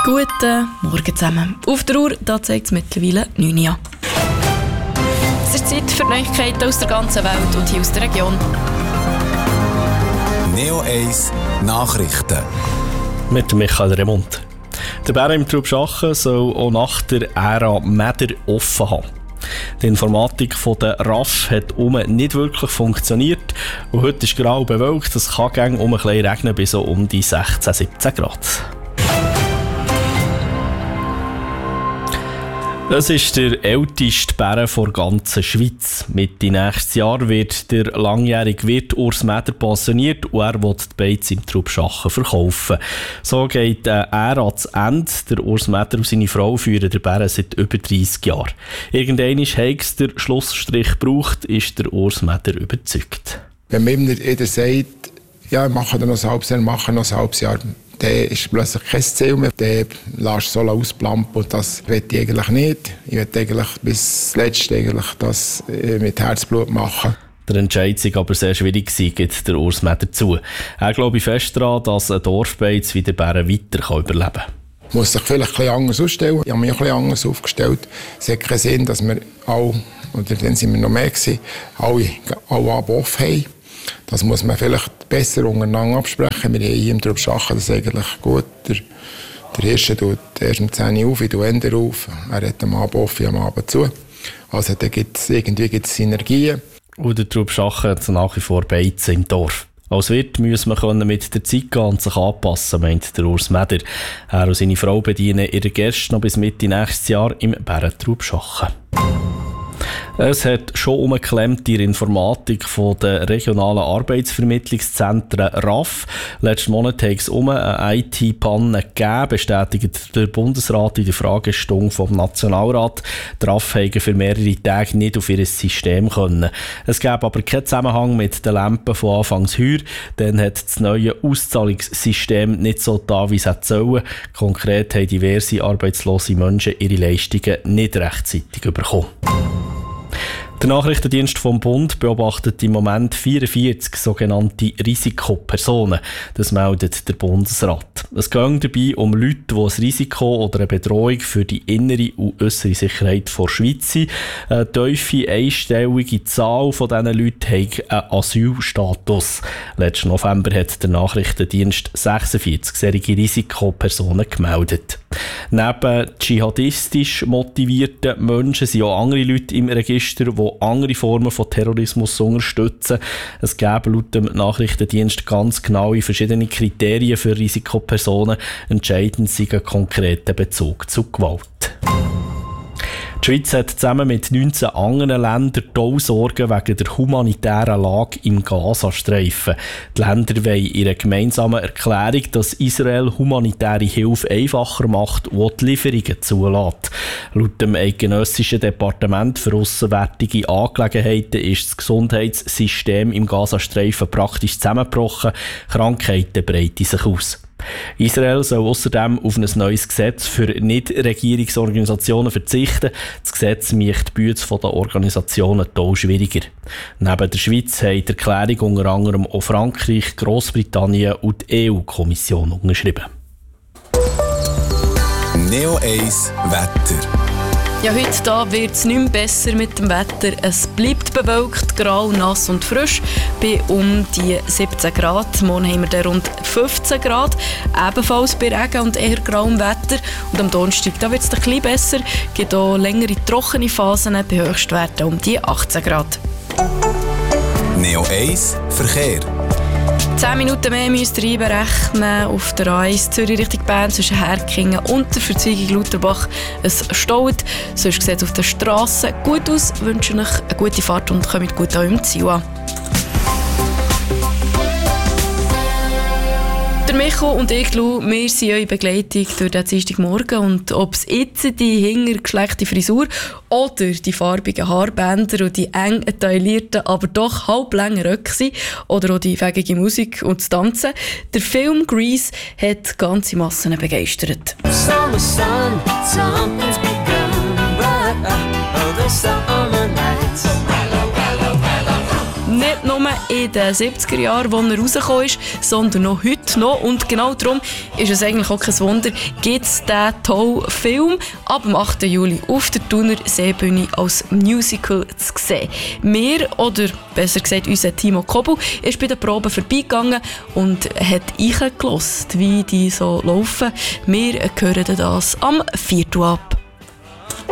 Guten Morgen zusammen. Auf der Uhr zeigt es mittlerweile 9 Uhr. Es ist Zeit für Neuigkeiten aus der ganzen Welt und hier aus der Region. Neo 1 Nachrichten. Mit Michael Remund. Der Bären im Trubschachen soll auch nach der Ära Mäder offen haben. Die Informatik von der RAF hat nicht wirklich funktioniert und heute ist grau bewölkt. Es kann gegen ein bisschen regnen bis so um die 16-17 Grad. Es ist der älteste Bären der ganzen Schweiz. Mitte nächstes Jahr wird der langjährige Wirt Urs Mäder pensioniert und er will die Beiz im Trubschachen verkaufen. So geht er ans Ende. Der Urs Mäder und seine Frau führen den Bären seit über 30 Jahren. Irgendwann hat es der Schlussstrich gebraucht, ist der Urs Mäder überzeugt. Wenn man immer jeder sagt, ja, wir machen noch ein halbes Jahr, dann ist plötzlich kein Ziel mehr. Dann lässt du so ausplampen und das will ich eigentlich nicht. Ich will eigentlich bis zuletzt das mit Herzblut machen. Der Entscheid war aber sehr schwierig, gibt der Urs Mäder zu. Er glaube fest daran, dass ein Dorfbeiz wie der Bären weiter überleben kann. Muss sich vielleicht ein bisschen anders ausstellen. Ich habe mich auch ein bisschen anders aufgestellt. Es hat keinen Sinn, dass wir alle, oder dann sind wir noch mehr gewesen, alle offen haben. Das muss man vielleicht besser untereinander absprechen. Wir haben hier im Trubschachen das eigentlich gut. Der Hirsche tut erst um 10 Uhr auf, ich tue Ende auf. Er hat am Abend offen, am Abend zu. Also da gibt's Synergien. Und der Trubschachen hat nach wie vor Beizen im Dorf. Als Wirt muss man mit der Zeit gehen und sich anpassen, meint der Urs Mäder. Er und seine Frau bedienen ihre Gäste noch bis Mitte nächstes Jahr im Bären Trubschachen. Es hat schon umgeklemmt die Informatik von den regionalen Arbeitsvermittlungszentren RAF. Letzten Monat hat es eine IT-Panne gegeben, bestätigt der Bundesrat in der Fragestunde vom Nationalrat. Die RAF haben für mehrere Tage nicht auf ihr System können. Es gab aber keinen Zusammenhang mit den Lampen von Anfangs heuer. Dann hat das neue Auszahlungssystem nicht so da, wie es hätte sollen. Konkret haben diverse arbeitslose Menschen ihre Leistungen nicht rechtzeitig bekommen. Der Nachrichtendienst vom Bund beobachtet im Moment 44 sogenannte Risikopersonen. Das meldet der Bundesrat. Es geht dabei um Leute, die ein Risiko oder eine Bedrohung für die innere und äußere Sicherheit der Schweiz sind. Eine tiefe, einstellige Zahl von diesen Leuten hat einen Asylstatus. Letzten November hat der Nachrichtendienst 46 solche Risikopersonen gemeldet. Neben dschihadistisch motivierten Menschen sind auch andere Leute im Register, die andere Formen von Terrorismus unterstützen. Es gäbe laut dem Nachrichtendienst ganz genaue verschiedene Kriterien für Risikopersonen. Entscheidend sei ein konkreter Bezug zu Gewalt. Die Schweiz hat zusammen mit 19 anderen Ländern die Sorgen wegen der humanitären Lage im Gazastreifen. Die Länder wollen in einer gemeinsamen Erklärung, dass Israel humanitäre Hilfe einfacher macht und die Lieferungen zulässt. Laut dem eidgenössischen Departement für Aussenwärtige Angelegenheiten ist das Gesundheitssystem im Gazastreifen praktisch zusammengebrochen. Krankheiten breiten sich aus. Israel soll außerdem auf ein neues Gesetz für Nichtregierungsorganisationen verzichten. Das Gesetz macht die Bücher der Organisationen total schwieriger. Neben der Schweiz haben die Erklärung unter anderem auch Frankreich, Grossbritannien und die EU-Kommission unterschrieben. Neo 1 Wetter. Ja, heute wird es nicht mehr besser mit dem Wetter. Es bleibt bewölkt, grau, nass und frisch bei um die 17 Grad. Morgen haben wir dann rund 15 Grad, ebenfalls bei Regen und eher grauem Wetter. Und am Donnerstag wird es ein bisschen besser. Es gibt auch längere trockene Phasen bei Höchstwerten um die 18 Grad. Neo 1 Verkehr. 10 Minuten mehr müsst ihr einberechnen auf der A1 Zürich Richtung Bern zwischen Herkingen und der Verzweigung Lauterbach. Es staut. Sonst sieht es auf der Straße gut aus. Ich wünsche euch eine gute Fahrt und kommt gut an im Ziel an. Der Micho und ich, Lou, wir sind eure Begleitung durch den Dienstagmorgen. Und ob es jetzt die hingergeschleckte Frisur oder die farbigen Haarbänder und die eng taillierten, aber doch halblangen Röcke sind oder auch die fähige Musik und das Tanzen, der Film Grease hat ganze Massen begeistert. Summer sun, something's begun, but the summer nights. Nicht nur in den 70er Jahren, als er rausgekommen ist, sondern noch heute noch. Und genau darum ist es eigentlich auch kein Wunder, gibt es diesen tollen Film ab dem 8. Juli auf der Thuner Seebühne als Musical zu sehen. Wir, oder besser gesagt unser Timo Kobu, ist bei den Proben vorbeigegangen und hat eingelassen, wie die so laufen. Wir hören das am 4. ab.